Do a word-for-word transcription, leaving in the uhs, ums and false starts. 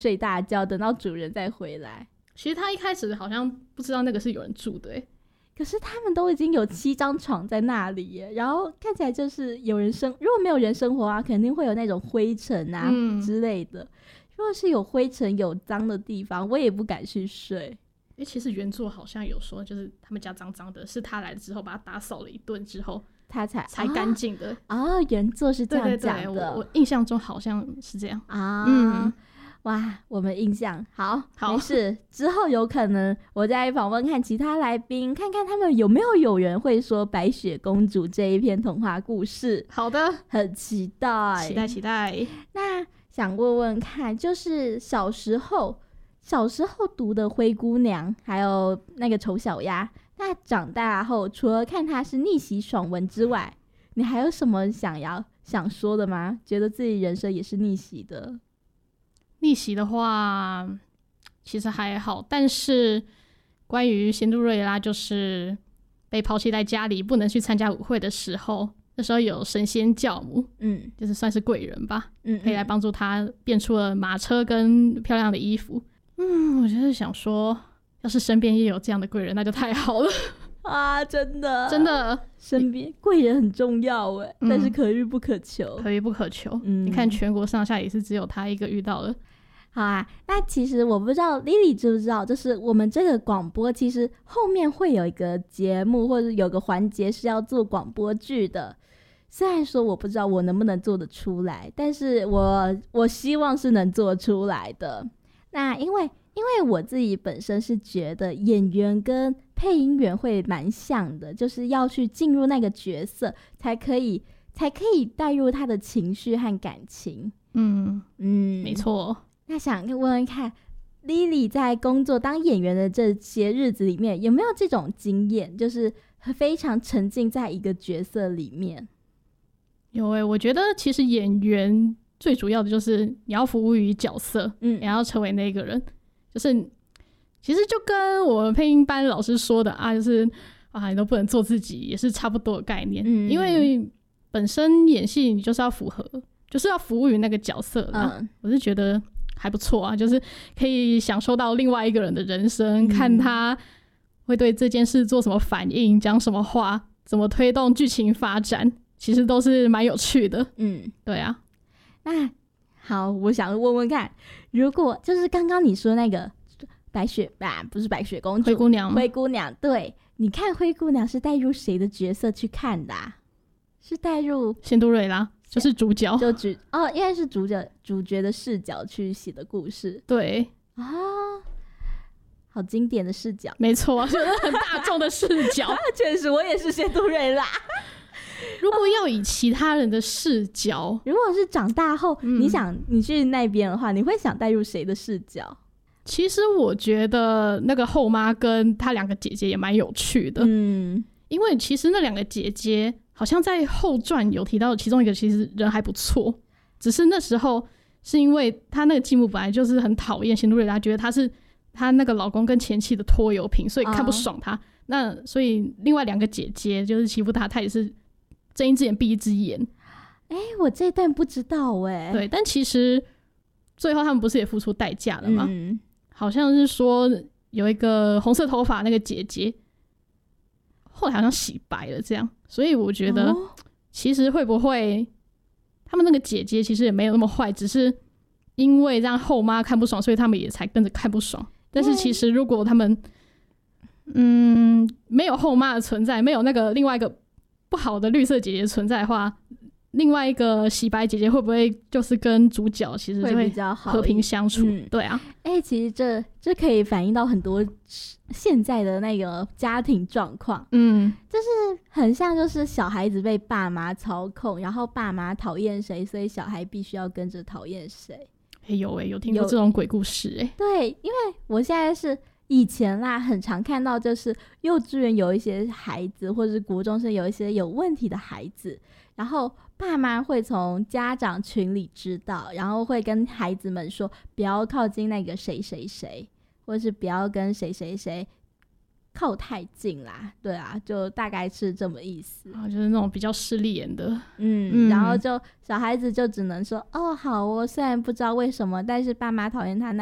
睡大觉，等到主人再回来。 其实他一开始好像不知道那个是有人住的耶， 可是他们都已经有七张床在那里耶，然后看起来就是有人生，如果没有人生活啊，肯定会有那种灰尘啊、嗯、之类的。如果是有灰尘有脏的地方，我也不敢去睡。 因为其实原作好像有说，就是他们家脏脏的，是他来之后把它打扫了一顿之后他才才干净的。 哦，原作是这样讲的。 对对对，我我印象中好像是这样啊。嗯，哇，我们印象好，好没事。之后有可能我再访问看其他来宾，看看他们有没有有人会说白雪公主这一篇童话故事。 好的， 很期待， 期待期待。 那想问问看，就是小时候小时候读的灰姑娘，还有那个丑小鸭，那长大后除了看它是逆袭爽文之外，你还有什么想要想说的吗？觉得自己人生也是逆袭的？ 逆袭的话其实还好，但是关于仙杜瑞拉就是被抛弃在家里不能去参加舞会的时候，那时候有神仙教母，嗯，就是算是贵人吧，嗯，可以来帮助他变出了马车跟漂亮的衣服。嗯，我就是想说要是身边也有这样的贵人那就太好了啊，真的真的， 身边贵人很重要耶、嗯、但是可遇不可求， 可遇不可求、嗯、你看全国上下也是只有他一个遇到了。 好啊，那其实我不知道 Lily 知不知道，就是我们这个广播其实后面会有一个节目或者有个环节是要做广播剧的，虽然说我不知道我能不能做得出来，但是我我希望是能做出来的。那因为因为我自己本身是觉得演员跟配音员会蛮像的，就是要去进入那个角色才可以才可以带入他的情绪和感情。嗯嗯， 没错。 那想问问看 Lily 在工作当演员的这些日子里面有没有这种经验，就是非常沉浸在一个角色里面？ 有耶、欸、我觉得其实演员最主要的就是你要服务于角色，嗯，你要成为那个人，就是其实就跟我们配音班老师说的啊，就是啊你都不能做自己，也是差不多的概念。嗯，因为本身演戏你就是要符合，就是要服务于那个角色啦、嗯、我是觉得还不错啊，就是可以享受到另外一个人的人生、嗯、看他会对这件事做什么反应，讲什么话，怎么推动剧情发展，其实都是蛮有趣的。嗯，对啊。 那好，我想问问看，如果就是刚刚你说那个白雪吧，不是白雪公主， 灰姑娘， 灰姑娘，对，你看灰姑娘是带入谁的角色去看的、啊？是带入仙杜瑞拉，就是主角， 就主哦，应该是主角主角的视角去写的故事。 对啊、哦，好经典的视角， 没错，就是很大众的视角。 确实，我也是仙杜瑞拉。 如果要以其他人的视角， 如果是长大后、嗯、你想你去那边的话，你会想带入谁的视角？ 其实我觉得那个后妈跟她两个姐姐也蛮有趣的。嗯，因为其实那两个姐姐好像在后传有提到其中一个其实人还不错，只是那时候是因为她那个继母本来就是很讨厌仙杜瑞拉，觉得她是她那个老公跟前妻的拖油瓶，所以看不爽她、哦、那所以另外两个姐姐就是欺负她，她也是睁一只眼闭一只眼。 哎、欸，我这一段不知道哎、欸。 对，但其实最后他们不是也付出代价了吗？嗯，好像是说有一个红色头发那个姐姐，后来好像洗白了这样。所以我觉得，其实会不会他们那个姐姐其实也没有那么坏，只是因为让后妈看不爽，所以他们也才跟着看不爽。但是其实如果他们嗯没有后妈的存在，没有那个另外一个不好的绿色姐姐存在的话，另外一个洗白姐姐会不会就是跟主角其实就会和平相处？嗯、对啊， 哎、欸，其实这这可以反映到很多现在的那个家庭状况，嗯，就是很像就是小孩子被爸妈操控，然后爸妈讨厌谁，所以小孩必须要跟着讨厌谁。 欸、有哎、欸，有听过这种鬼故事哎、欸。 对，因为我现在是。以前啦，很常看到就是幼稚园有一些孩子，或者是国中生有一些有问题的孩子，然后爸妈会从家长群里知道，然后会跟孩子们说不要靠近那个谁谁谁，或是不要跟谁谁谁靠太近啦，对啊，就大概是这么意思啊，就是那种比较势利眼的， 嗯，嗯然后就小孩子就只能说哦好哦，虽然不知道为什么，但是爸妈讨厌他那